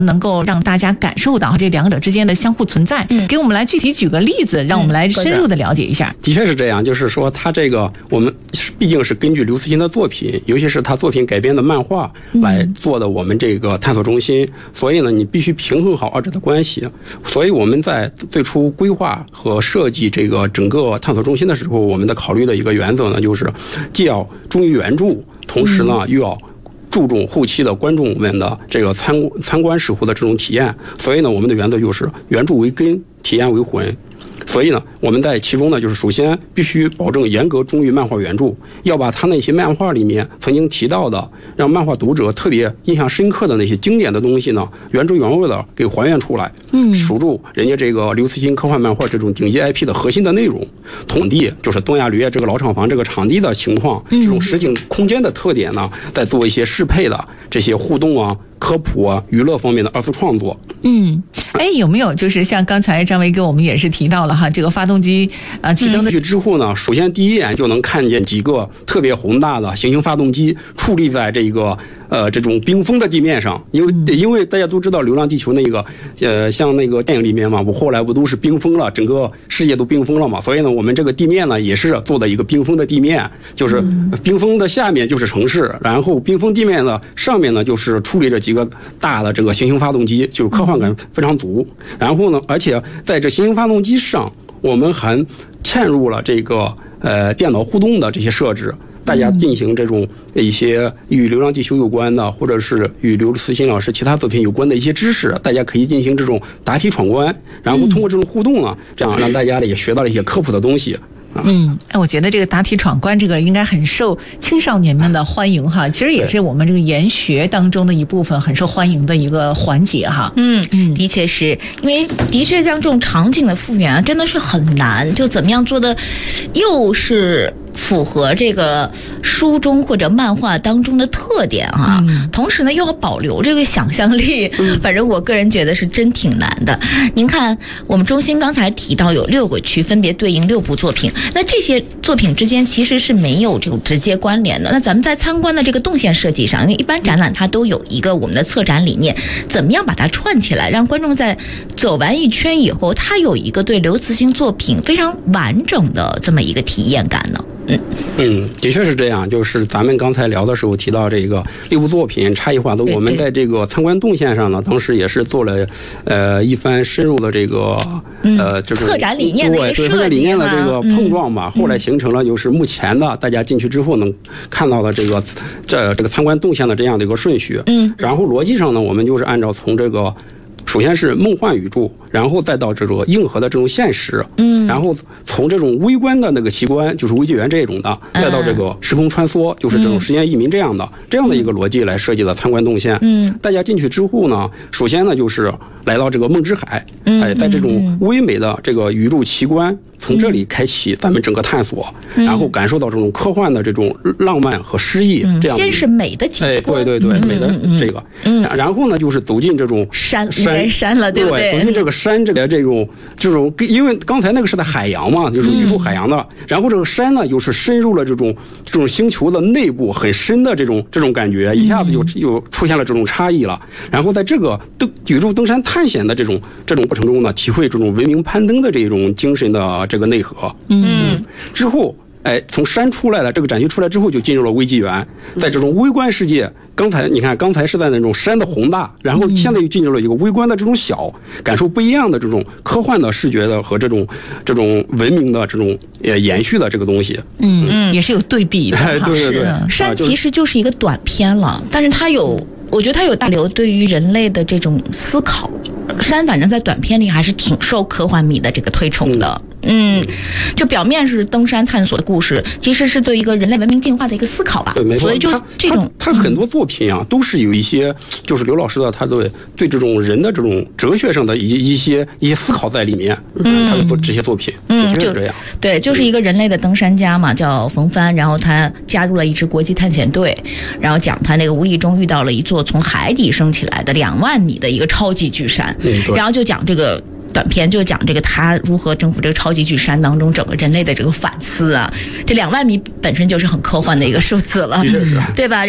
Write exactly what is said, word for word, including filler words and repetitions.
能够让大家感受到这两者之间的相互存在。嗯，给我们来具体举个例子，让我们来深入的了解一下。 的确是这样，就是说他这个我们毕竟是根据刘慈欣的作品，尤其是他作品改编的漫画来做的我们这个探索中心，嗯、所以呢，你必须平衡好二者的关系。所以我们在最初规划和设计这个整个探索中心的时候，我们的考虑的一个原则呢，就是既要忠于原著，同时呢又要注重后期的观众们的这个参参观时候的这种体验。所以呢，我们的原则就是原著为根，体验为魂。所以呢，我们在其中呢，就是首先必须保证严格忠于漫画原著，要把他那些漫画里面曾经提到的，让漫画读者特别印象深刻的那些经典的东西呢，原汁原味的给还原出来，嗯，守住人家这个刘慈欣科幻漫画这种顶级 I P 的核心的内容。统地就是东亚旅业这个老厂房这个场地的情况，这种实景空间的特点呢，再做一些适配的这些互动啊、科普啊、娱乐方面的二次创作。 嗯，哎，有没有就是像刚才张维给我们也是提到了哈，这个发动机啊启动的去之后呢，首先第一眼就能看见几个特别宏大的行星发动机矗立在这个呃这种冰封的地面上，因为、嗯、因为大家都知道《流浪地球》那个呃像那个电影里面嘛，我后来不都是冰封了，整个世界都冰封了嘛，所以呢，我们这个地面呢也是做的一个冰封的地面，就是冰封的下面就是城市，然后冰封地面的上面呢就是矗立着几个大的这个行星发动机，就是科幻感非常足。然后呢，而且在这行星发动机上，我们还嵌入了这个呃电脑互动的这些设置，大家进行这种一些与《流浪地球》有关的，或者是与刘慈欣老师其他作品有关的一些知识，大家可以进行这种答题闯关，然后通过这种互动呢，这样让大家也学到了一些科普的东西。 嗯，哎，我觉得这个答题闯关这个应该很受青少年们的欢迎哈，其实也是我们这个研学当中的一部分，很受欢迎的一个环节哈。 嗯嗯，的确是因为的确像这种场景的复原啊，真的是很难，就怎么样做的，又是符合这个书中或者漫画当中的特点哈、嗯，同时呢又要保留这个想象力，嗯、反正我个人觉得是真挺难的。您看，我们中心刚才提到有六个区，分别对应六部作品。那这些作品之间其实是没有这种直接关联的。那咱们在参观的这个动线设计上，因为一般展览它都有一个我们的策展理念，怎么样把它串起来，让观众在走完一圈以后，他有一个对刘慈欣作品非常完整的这么一个体验感呢？嗯嗯，的确是这样。就是咱们刚才聊的时候提到这个六部作品差异化的，我们在这个参观动线上呢，当时也是做了呃一番深入的这个呃这个策展理念的一个设计， 对策展理念的这个碰撞吧，嗯、后来形成了就是目前的大家进去之后能看到的这个这这个参观动线的这样的一个顺序。嗯，然后逻辑上呢，我们就是按照从这个。首先是梦幻宇宙，然后再到这个硬核的这种现实，嗯，然后从这种微观的那个奇观，就是微纪元这种的，再到这个时空穿梭，就是这种时间移民这样的、嗯、这样的一个逻辑来设计的参观动线。嗯，大家进去之后呢，首先呢就是来到这个梦之海，嗯，哎，在这种唯美的这个宇宙奇观。从这里开启咱们整个探索，嗯、然后感受到这种科幻的这种浪漫和诗意，嗯、这样先是美的景观， 哎，对对对，嗯、美的这个，嗯，然后呢就是走进这种山山山了，对不对？ 走进这个山这个这种这种，因为刚才那个是在海洋嘛，就是宇宙海洋的，嗯、然后这个山呢又是深入了这种这种星球的内部很深的这种这种感觉，一下子又又出现了这种差异了。然后在这个登宇宙登山探险的这种这种过程中呢，体会这种文明攀登的这种精神的。这个内核，嗯，之后，哎，从山出来了，这个展区出来之后，就进入了微纪元，在这种微观世界，刚才你看，刚才是在那种山的宏大，然后现在又进入了一个微观的这种小，感受不一样的这种科幻的视觉的和这种这种文明的这种呃延续的这个东西， 嗯嗯，也是有对比的， 哎，对对对， 山其实就是一个短片了，但是它有。我觉得它有大刘对于人类的这种思考，山反正在短片里还是挺受科幻迷的这个推崇的。嗯，就表面是登山探索的故事，其实是对一个人类文明进化的一个思考吧。 对，没错。 所以就这种， 他很多作品啊，嗯、都是有一些，就是刘老师的他对对这种人的这种哲学上的一一些一些思考在里面。嗯，他做这些作品，嗯，就是这样。 对，就是一个人类的登山家嘛，叫冯帆，然后他加入了一支国际探险队，然后讲他那个无意中遇到了一座从海底升起来的两万米的一个超级巨山，嗯、然后就讲这个。短片就讲这个他如何征服这个超级巨山当中整个人类的这个反思啊，这两万米本身就是很科幻的一个数字了，对吧？